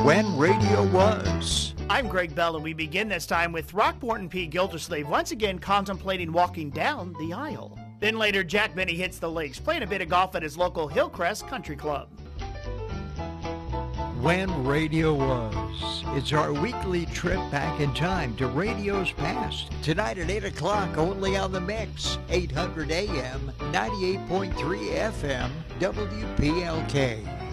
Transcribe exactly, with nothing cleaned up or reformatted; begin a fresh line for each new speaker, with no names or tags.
When Radio Was.
I'm Greg Bell, and we begin this time with Throckmorton P. Gildersleeve once again contemplating walking down the aisle. Then later, Jack Benny hits the lakes, playing a bit of golf at his local Hillcrest Country Club.
When Radio Was. It's our weekly trip back in time to radio's past. Tonight at eight o'clock, only on the mix, eight hundred A M, ninety-eight point three F M, W P L K.